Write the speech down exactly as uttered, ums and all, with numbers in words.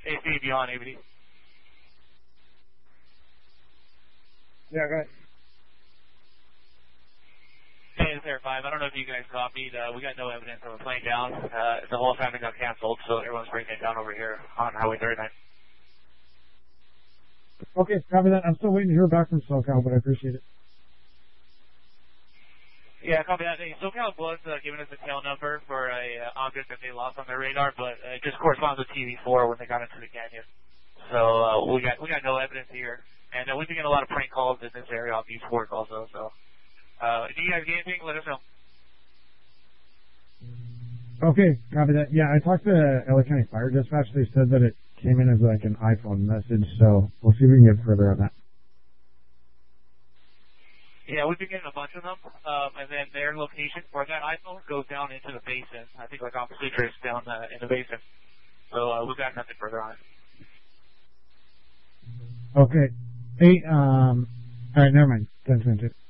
A C beyond A B D. Yeah, go ahead. Hey, it's Air five. I don't know if you guys copied. Uh, we got no evidence of a plane down. Uh, the whole assignment got canceled, so everyone's bringing it down over here on Highway thirty-nine. Okay, copy that. I'm still waiting to hear back from SoCal, but I appreciate it. Yeah, copy that. Hey, SoCal was uh, giving us a tail number for a uh, object that they lost on their radar, but uh, it just corresponds with T V four when they got into the canyon. So uh, we got we got no evidence here, and uh, we've been getting a lot of prank calls in this area off East Fork also. So uh, if you guys get anything, let us know. Okay, copy that. Yeah, I talked to L A County Fire Dispatch. They said that it came in as like an iPhone message, so we'll see if we can get further on that. Yeah, we've been getting a bunch of them, um, and then their location for that iPhone goes down into the basin. I think like on Citrus down uh, in the basin. So uh, we've got nothing further on it. Okay. Hey, um, all right, never mind. ten twenty-two.